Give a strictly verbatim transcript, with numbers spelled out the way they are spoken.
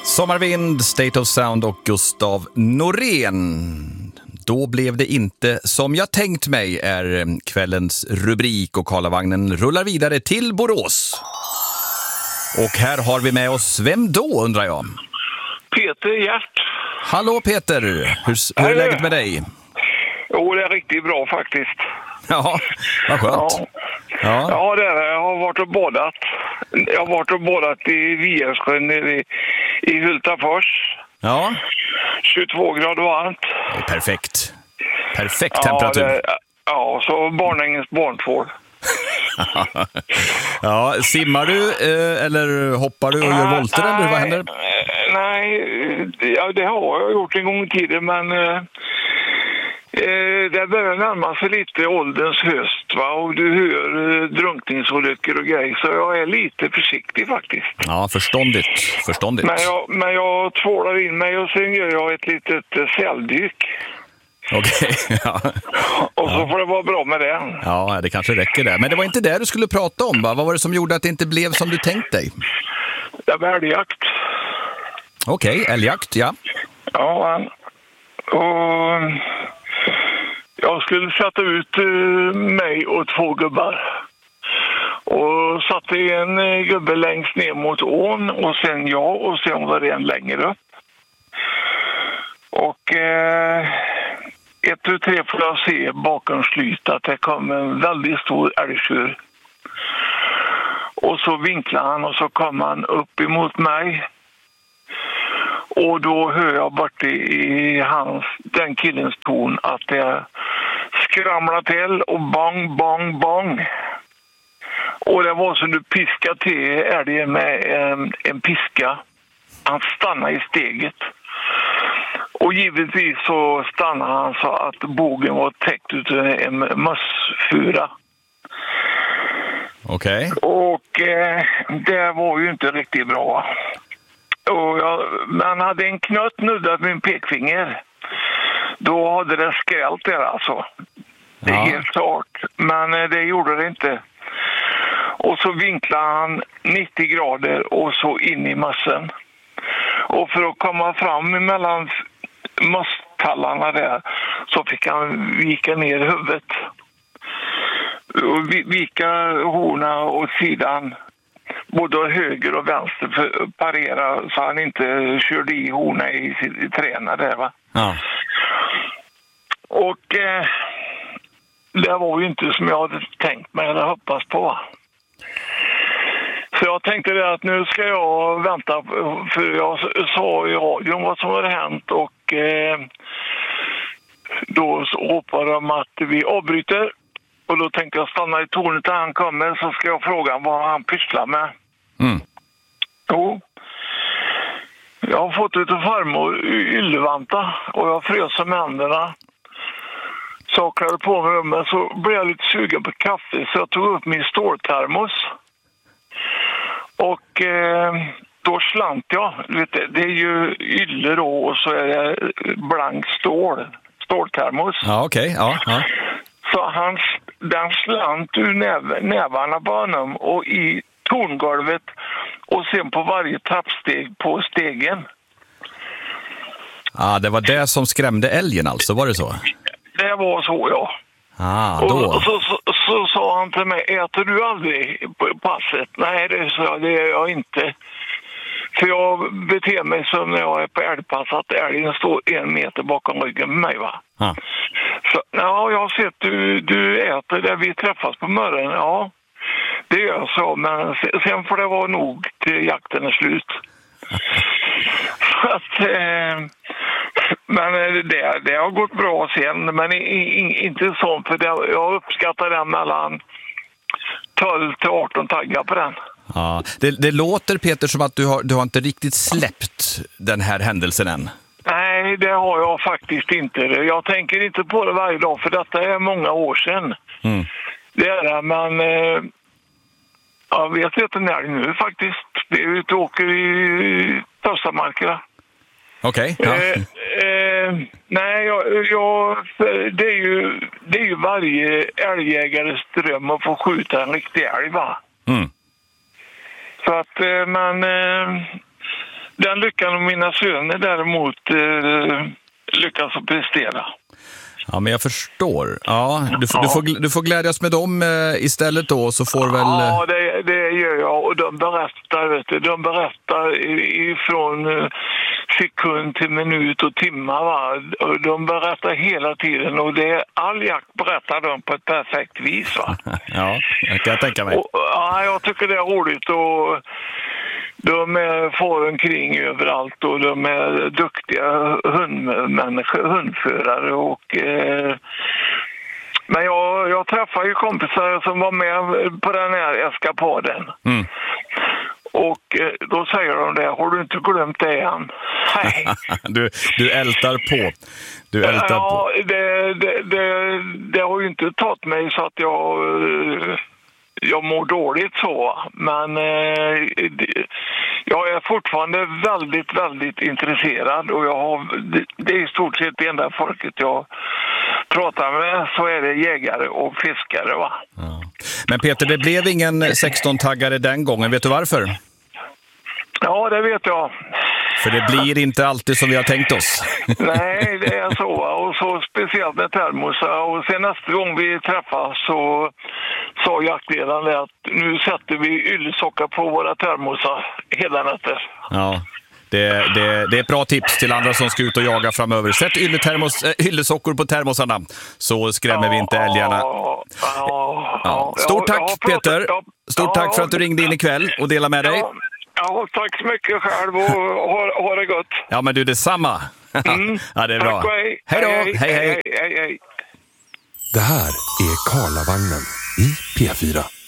Sommarvind, State of Sound och Gustav Norén. Då blev det inte som jag tänkt mig är kvällens rubrik och Karlavagnen rullar vidare till Borås. Och här har vi med oss, vem då undrar jag? Peter Hjärt. Hallå Peter, hur, hur är läget med dig? Jo, det är riktigt bra faktiskt. Ja, vad skönt. Ja, ja. ja det är det. Jag har varit och badat. Jag har varit och badat i Viersjön nere i, i Hultafors. Ja. tjugotvå grader varmt. Det är perfekt. Perfekt ja, temperatur. Det, ja, så Barnängens barntvål. Ja, simmar du eh, eller hoppar du och gör volter eller vad händer? Nej, ja, det har jag gjort en gång i tiden, men eh, eh, det börjar närma sig lite ålderns höst, va? Och du hör eh, drunkningsolyckor och grejer, så jag är lite försiktig faktiskt. Ja, förståndigt, förståndigt. Men jag, men jag tvålar in mig och sen gör jag ett litet eh, säldyk. Okej, ja. Och så ja. får det vara bra med det. Ja, det kanske räcker där. Men det var inte det du skulle prata om, va? Vad var det som gjorde att det inte blev som du tänkt dig? Det var älgjakt. Okej, älgjakt, ja. Ja, och jag skulle sätta ut mig och två gubbar. Och satte en gubbe längst ner mot ån och sen jag och sen var det en längre upp. Och eh, ett och tre får jag se bakom slyt att det kom en väldigt stor älgtjur. Och så vinklar han och så kom han upp emot mig. Och då hör jag bort i hans, den killens ton att det skramlar till och bang, bang, bang. Och det var som du piskade till älgen med en, en piska. Han stannade i steget. Och givetvis så stannade han så att bågen var täckt ut en mössfura. Okej. Okay. Och eh, det var ju inte riktigt bra. Och jag, man hade en knött nuddat min pekfinger. Då hade det skrällt där alltså. Det är ja. helt klart. Men eh, det gjorde det inte. Och så vinklade han nittio grader och så in i mössen. Och för att komma fram emellan mösstallarna där så fick han vika ner huvudet. Och vika horna åt sidan både höger och vänster för att parera så han inte körde i horna i, i träna där, va? Ja. Och eh, det var ju inte som jag hade tänkt mig eller hoppats på. Så jag tänkte det att nu ska jag vänta, för jag sa i radion vad som hade hänt och eh, då hoppade de att vi avbryter. Och då tänkte jag stanna i tornet där han kommer så ska jag fråga vad han pysslar med. Mm. Jo. Jag har fått ut en farmor ylvanta och jag frös med händerna. Så jag klädde på mig rummet så blev jag lite sugen på kaffe så jag tog upp min ståltermos. Och eh, då slant jag. Det är ju ylle då och så är det blank stål. Ståltermos. Ja, okej. Okay. Ja, ja. Så han, den slant ur näv, nävarna på honom och i torngolvet och sen på varje trappsteg på stegen. Ja, det var det som skrämde älgen alltså, var det så? Det var så, ja. Ah, då. Och så, så, så sa han till mig, äter du aldrig på passet? Nej, det sa jag, det gör jag inte. För jag beter mig som när jag är på älgpass att älgen står en meter bakom ryggen med mig, va? Ah. Så, ja, jag har sett du, du äter där vi träffas på morgonen. Ja, det gör jag så. Men sen får det vara nog till jakten är slut. Så att, eh, men det, det har gått bra sen. Men inte så, för det, jag uppskattar den mellan tolv till arton taggar på den. Ja, det, det låter Peter som att du har, du har inte riktigt släppt den här händelsen än. Nej, det har jag faktiskt inte. Jag tänker inte på det varje dag för detta är många år sedan. Mm. Det är det, men eh, jag vet inte när nu faktiskt. Vi är ute och åker i Töstamarkerna. Okej. Okay, ja. eh, eh, nej, jag, jag, det, är ju, det är ju varje älgjägares dröm att få skjuta en riktig älg, va? Mm. Så att, men... den lyckan och mina söner däremot eh, lyckas att prestera. Ja, men jag förstår. Ja, du, ja. Du, får, du får glädjas med dem eh, istället då, så får väl... Ja, det, det gör jag. Och de berättar, vet du, de berättar ifrån eh, sekund till minut och timmar, va? Och de berättar hela tiden, och det är all jakt berättar de på ett perfekt vis, va? Ja, det kan jag tänka mig. Och, ja, jag tycker det är roligt, och de är far omkring överallt, och de är duktiga hundmänniskor, hundförare. Och, eh, men jag, jag träffar ju kompisar som var med på den här eskapaden. Mm. Och eh, då säger de det, har du inte glömt det än? Nej. du, du ältar på. Du ältar ja, på. Det, det, det, det har ju inte tagit mig så att jag... Eh, Jag mår dåligt så, men eh, det, jag är fortfarande väldigt, väldigt intresserad, och jag har, det, det är i stort sett det enda folket jag pratar med, så är det jägare och fiskare, va? Ja. Men Peter, det blev ingen sexton-taggare den gången, vet du varför? Ja, det vet jag. För det blir inte alltid som vi har tänkt oss. Nej, det är så. Och så speciellt med termosar. Och sen nästa gång vi träffas så sa jaktledaren att nu sätter vi yllesockar på våra termosar hela natten. Ja, det, det, det är ett bra tips till andra som ska ut och jaga framöver. Sätt ylletermos, äh, yllesockor på termosarna, så skrämmer ja, vi inte älgarna. Ja, ja, ja. Stort tack, ja, Peter. Stort tack för att du ringde in ikväll och delade med dig. Ja. Ja, tack så mycket själv, och ha, ha det gott. Ja, men du, detsamma. Mm. Ja, det är bra. Tack, hej. Hej då. Hej, hej, hej. hej, hej, hej. Det här är Karlavagnen i P fyra.